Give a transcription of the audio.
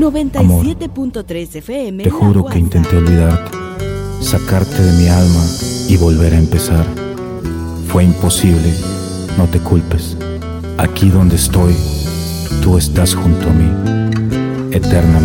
Amor, 97.3 FM. te juro que intenté olvidarte, sacarte de mi alma y volver a empezar. Fue imposible, no te culpes. Aquí donde estoy, tú estás junto a mí, eternamente.